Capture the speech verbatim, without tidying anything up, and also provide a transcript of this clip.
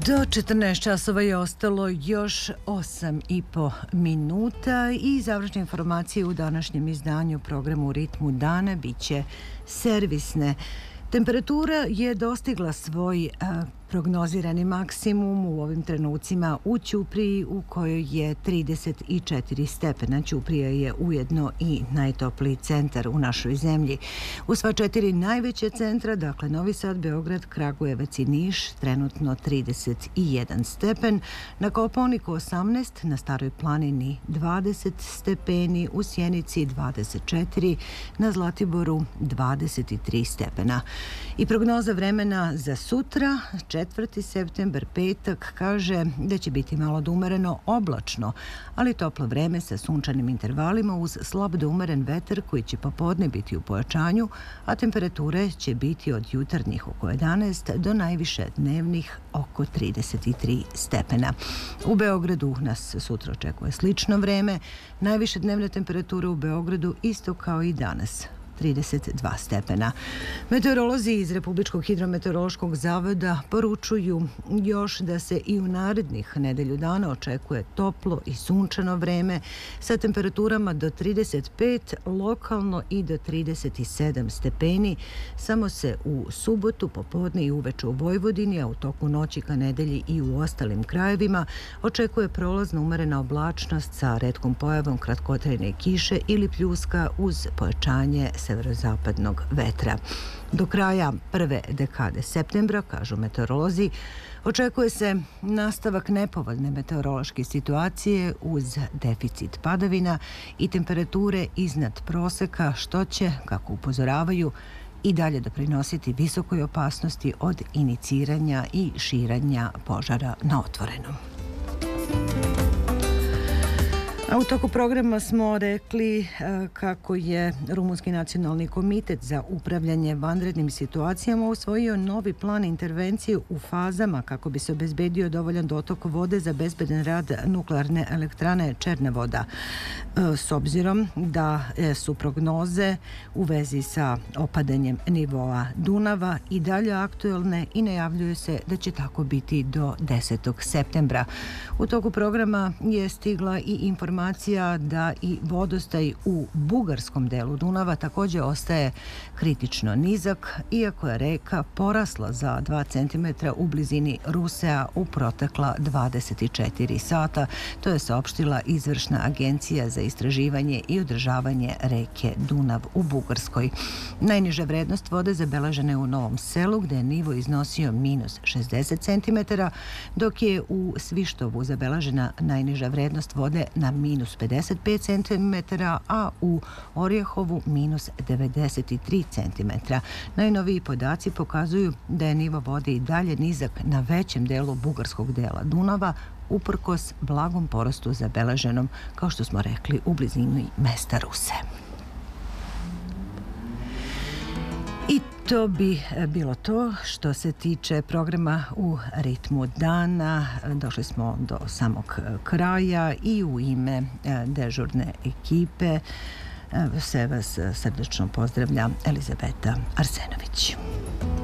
Do četrnaest časova je ostalo još osam i po minuta i završne informacije u današnjem izdanju programu U ritmu dana bit će servisne. Temperatura je dostigla svoj a, prognozirani maksimum u ovim trenucima u Ćupriji u kojoj je trideset četiri stepena. Ćuprija je ujedno i najtopliji centar u našoj zemlji. U sva četiri najveće centra, dakle Novi Sad, Beograd, Kragujevac i Niš, trenutno trideset jedan stepen, na Kopaoniku osamnaest, na Staroj planini dvadeset stepeni, u Sjenici dvadeset četiri, na Zlatiboru dvadeset tri stepena. I prognoza vremena za sutra, četvrti septembar, petak, kaže da će biti malo do umereno oblačno, ali toplo vreme sa sunčanim intervalima uz slab do umeren vetar koji će popodne biti u pojačanju, a temperature će biti od jutarnjih oko jedanaest do najviše dnevnih oko trideset tri stepena. U Beogradu nas sutra očekuje slično vreme, najviše dnevne temperature u Beogradu isto kao i danas, trideset dva stepena. Meteorolozi iz Republičkog hidrometeorološkog zavoda poručuju još da se i u narednih nedelju dana očekuje toplo i sunčano vreme sa temperaturama do trideset pet, lokalno i do trideset sedam stepeni. Samo se u subotu, popodne i uveče u Vojvodini, a u toku noći ka nedelji i u ostalim krajevima očekuje prolazna umerena oblačnost sa retkom pojavom kratkotrajne kiše ili pljuska uz pojačanje severozapadnog vetra. Do kraja prve dekade septembra, kažu meteorolozi, očekuje se nastavak nepovoljne meteorološke situacije uz deficit padavina i temperature iznad proseka, što će, kako upozoravaju, i dalje doprinositi visokoj opasnosti od iniciranja i širenja požara na otvorenom. A u toku programa smo rekli kako je Rumunski nacionalni komitet za upravljanje vanrednim situacijama usvojio novi plan intervencije u fazama kako bi se obezbedio dovoljan dotok vode za bezbedan rad nuklearne elektrane Černevoda. S obzirom da su prognoze u vezi sa opadanjem nivoa Dunava i dalje aktuelne i najavljuje se da će tako biti do desetog septembra. U toku programa je stigla i informacija da i vodostaj u bugarskom delu Dunava također ostaje kritično nizak, iako je reka porasla za dva centimetra u blizini Rusea u protekla dvadeset četiri sata. To je saopštila izvršna agencija za istraživanje i održavanje reke Dunav u Bugarskoj. Najniža vrednost vode zabeležena je u Novom Selu, gde je nivo iznosio minus šezdeset centimetara, dok je u Svištovu zabeležena najniža vrednost vode na minus pedeset pet centimetara, a u Orjehovu minus devedeset tri centimetra. Najnoviji podaci pokazuju da je nivo vode i dalje nizak na većem delu bugarskog dela Dunava, uprkos blagom porastu zabeleženom, kao što smo rekli, u blizini mesta Ruse. I to bi bilo to što se tiče programa U ritmu dana. Došli smo do samog kraja i u ime dežurne ekipe sve vas srdečno pozdravlja Elizabeta Arsenović.